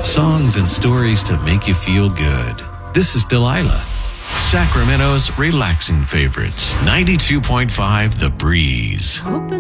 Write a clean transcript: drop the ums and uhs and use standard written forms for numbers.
Songs and stories to make you feel good. This is Delilah. Sacramento's relaxing favorites. 92.5 The Breeze. Open